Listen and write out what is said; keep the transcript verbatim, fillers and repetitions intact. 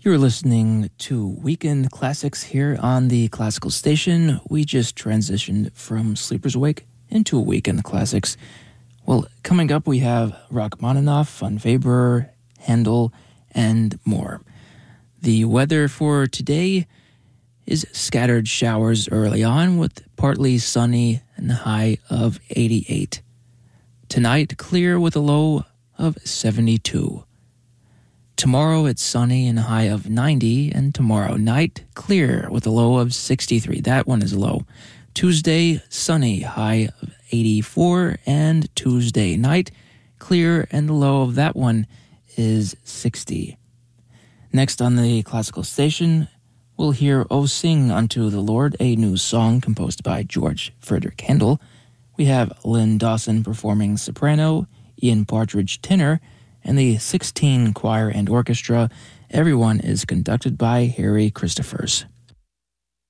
You're listening to Weekend Classics here on the Classical Station. We just transitioned from Sleepers Awake into Weekend Classics. Well, coming up we have Rachmaninoff, von Weber, Handel, and more. The weather for today is scattered showers early on with partly sunny and a high of eighty-eight. Tonight, clear with a low of seventy-two. Tomorrow it's sunny and a high of ninety, and tomorrow night clear with a low of sixty-three. That one is low. Tuesday, sunny, high of eighty-four, and Tuesday night clear, and the low of that one is sixty. Next on the Classical Station, we'll hear O Sing Unto the Lord, a new song composed by George Frederick Handel. We have Lynn Dawson performing soprano, Ian Partridge tenor, and the sixteen choir and orchestra. Everyone is conducted by Harry Christophers.